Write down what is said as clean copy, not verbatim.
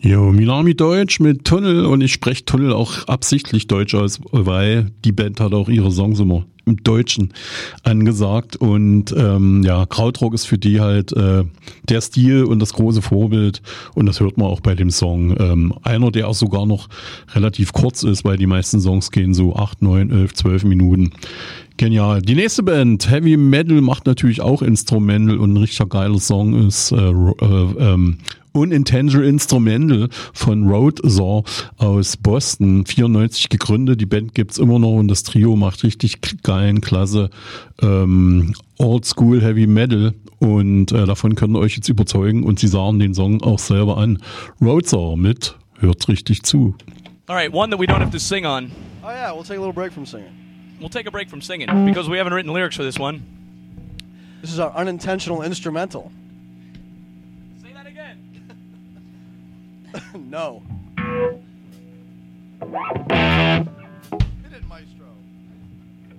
Jo, Minami Deutsch mit Tunnel und ich spreche Tunnel auch absichtlich Deutsch aus, weil die Band hat auch ihre Songs immer im Deutschen angesagt und ja, Krautrock ist für die halt der Stil und das große Vorbild und das hört man auch bei dem Song. Einer, der auch sogar noch relativ kurz ist, weil die meisten Songs gehen so 8, 9, 11, 12 Minuten. Genial. Die nächste Band, Heavy Metal, macht natürlich auch Instrumental und ein richtig geiler Song ist Unintentional Instrumental von Roadsaw aus Boston, 94 gegründet. Die Band gibt's immer noch und das Trio macht richtig geilen, klasse Old School Heavy Metal und davon könnt ihr euch jetzt überzeugen und sie sagen den Song auch selber an. Roadsaw mit Hört richtig zu. Alright, one that we don't have to sing on. Oh yeah, we'll take a little break from singing. We'll take a break from singing because we haven't written lyrics for this one. This is our unintentional instrumental. Say that again. No.